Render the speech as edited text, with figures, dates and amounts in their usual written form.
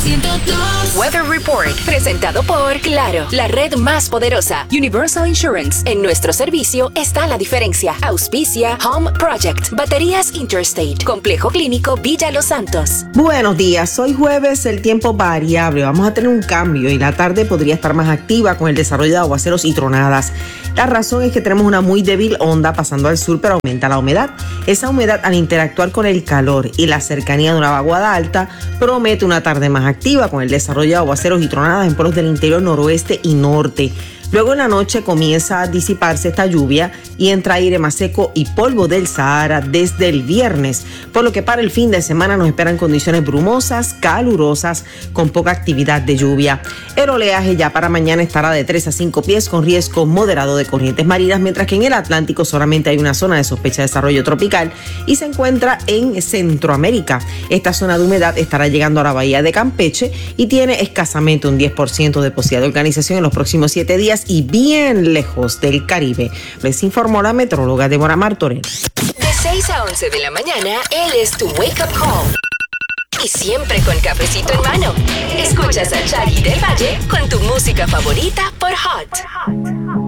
102. Weather Report, presentado por Claro, la red más poderosa. Universal Insurance. En nuestro servicio está la diferencia. Auspicia Home Project. Baterías Interstate. Complejo Clínico Villa Los Santos. Buenos días, hoy jueves el tiempo variable. Vamos a tener un cambio y la tarde podría estar más activa con el desarrollo de aguaceros y tronadas. La razón es que tenemos una muy débil onda pasando al sur, pero aumenta la humedad. Esa humedad, al interactuar con el calor y la cercanía de una vaguada alta, promete una tarde más activa con el desarrollo de aguaceros y tronadas en polos del interior noroeste y norte. Luego en la noche comienza a disiparse esta lluvia y entra aire más seco y polvo del Sahara desde el viernes, por lo que para el fin de semana nos esperan condiciones brumosas, calurosas, con poca actividad de lluvia. El oleaje ya para mañana estará de 3 a 5 pies con riesgo moderado de corrientes marinas, mientras que en el Atlántico solamente hay una zona de sospecha de desarrollo tropical y se encuentra en Centroamérica. Esta zona de humedad estará llegando a la bahía de Campeche y tiene escasamente un 10% de posibilidad de organización en los próximos 7 días y bien lejos del Caribe. Les informó la metróloga Débora Martorell. De 6 a 11 de la mañana, él es tu Wake Up Call. Y siempre con cafecito en mano. Escuchas a Shaggy del Valle con tu música favorita por Hot.